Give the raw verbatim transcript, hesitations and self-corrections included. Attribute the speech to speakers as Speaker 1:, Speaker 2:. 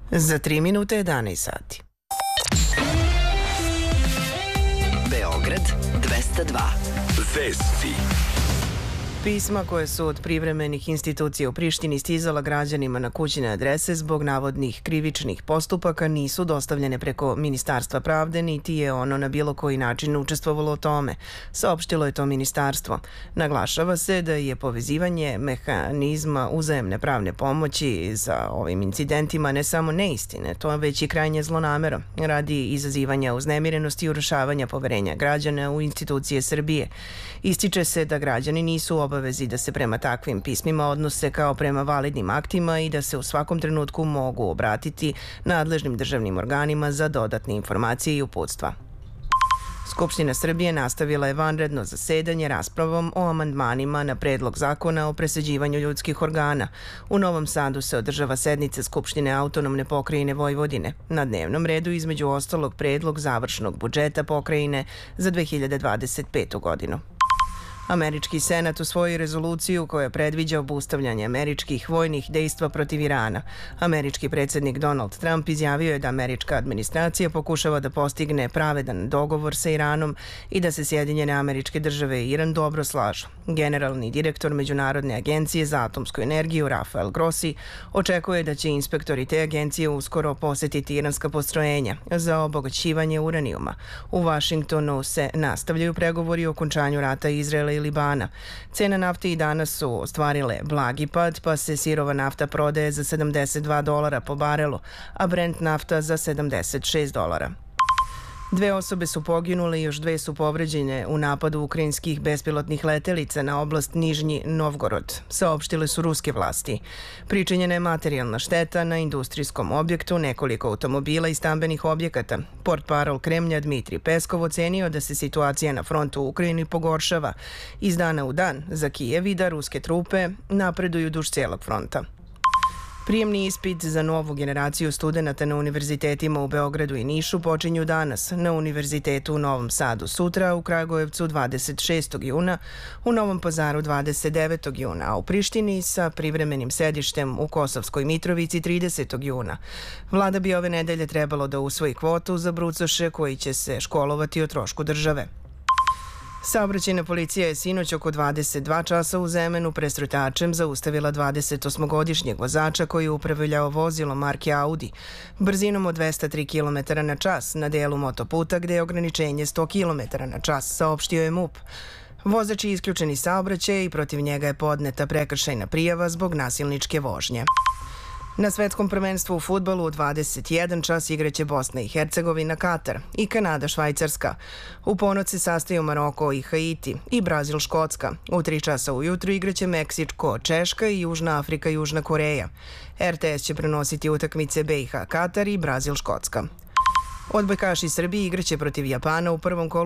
Speaker 1: Za tri minute jedanaest sati.
Speaker 2: Beograd dvesta dva. Vesti.
Speaker 1: Pisma koje su od privremenih institucija u Prištini stizala građanima na kućne adrese zbog navodnih krivičnih postupaka nisu dostavljene preko Ministarstva pravde, niti je ono na bilo koji način učestvovalo u tome, saopštilo je to ministarstvo. Naglašava se da je povezivanje mehanizma uzajemne pravne pomoći za ovim incidentima ne samo neistine, to već i krajnje zlonamero, radi izazivanja uznemirenosti i urušavanja poverenja građana u institucije Srbije. Ističe se da građani nisu obavezi da se prema takvim pismima odnose kao prema validnim aktima i da se u svakom trenutku mogu obratiti nadležnim državnim organima za dodatne informacije i uputstva. Skupština Srbije nastavila je vanredno zasedanje raspravom o amandmanima na predlog zakona o presađivanju ljudskih organa. U Novom Sadu se održava sednica Skupštine autonomne pokrajine Vojvodine. Na dnevnom redu između ostalog predlog završnog budžeta pokrajine za dve hiljade dvadeset petu godinu. Američki senat usvoji rezoluciju koja predviđa obustavljanje američkih vojnih dejstva protiv Irana. Američki predsjednik Donald Trump izjavio je da američka administracija pokušava da postigne pravedan dogovor sa Iranom i da se Sjedinjene Američke Države i Iran dobro slažu. Generalni direktor Međunarodne agencije za atomsku energiju Rafael Grossi očekuje da će inspektori te agencije uskoro posetiti iranska postrojenja za obogaćivanje uranijuma. U Vašingtonu se nastavljaju pregovori o okončanju rata Izraela i Libana. Cene nafte i danas su ostvarile blagi pad, pa se sirova nafta prodaje za sedamdeset dva dolara po barelu, a Brent nafta za sedamdeset šest dolara. Dve osobe su poginule i još dve su povređene u napadu ukrajinskih bespilotnih letelica na oblast Nižnji Novgorod, saopštile su ruske vlasti. Pričinjena je materijalna šteta na industrijskom objektu, nekoliko automobila i stambenih objekata. Portparol Kremlja Dmitrij Peskov ocenio da se situacija na frontu u Ukrajini pogoršava iz dana u dan za Kijev i da ruske trupe napreduju duž cijelog fronta. Prijemni ispit za novu generaciju studenata na univerzitetima u Beogradu i Nišu počinju danas, na Univerzitetu u Novom Sadu sutra, u Kragujevcu dvadeset šestog juna, u Novom Pazaru dvadeset devetog juna, a u Prištini sa privremenim sedištem u Kosovskoj Mitrovici tridesetog juna. Vlada bi ove nedelje trebalo da usvoji kvotu za brucoše koji će se školovati o trošku države. Saobraćajna policija je sinoć oko dvadeset dva časa u Zemenu presretačem zaustavila dvadesetosmogodišnjeg vozača koji je upravljao vozilo marke Audi brzinom od dvesta tri kilometra na čas na delu motoputa gde je ograničenje sto kilometara na čas, saopštio je MUP. Vozač je isključen iz saobraćaja i protiv njega je podneta prekršajna prijava zbog nasilničke vožnje. Na svetskom prvenstvu u fudbalu u dvadeset jedan čas igraće Bosna i Hercegovina, Katar i Kanada, Švajcarska. U ponoć se sastaju Maroko i Haiti i Brazil, Škotska. U tri časa ujutru igraće Meksiko, Češka i Južna Afrika, Južna Koreja. R T S će prenositi utakmice B i H, Katar i Brazil, Škotska. Odbojkaši Srbije igraće protiv Japana u prvom kolu